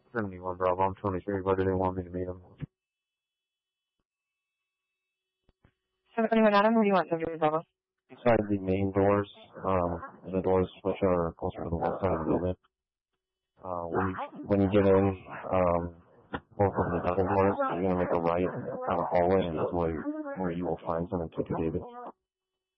71 Bravo, I'm 23. Why do they want me to meet him? 721 Adam, what do you want, 73 Bravo? Inside the main doors, the doors which are closer to the west side of the building. When you get in, both of the double doors, you're going to make a right on a hallway, and that's where you will find someone to David.